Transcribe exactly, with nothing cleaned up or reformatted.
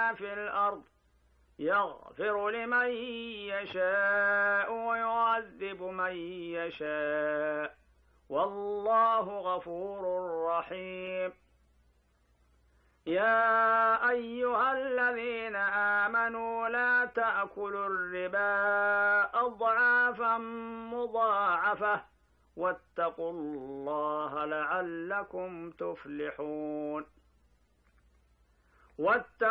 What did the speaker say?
ما في الأرض يغفر لمن يشاء ويعذب من يشاء والله غفور رحيم. يا أيها الذين آمنوا لا تأكلوا الربا أضعافا مضاعفة واتقوا الله لعلكم تفلحون.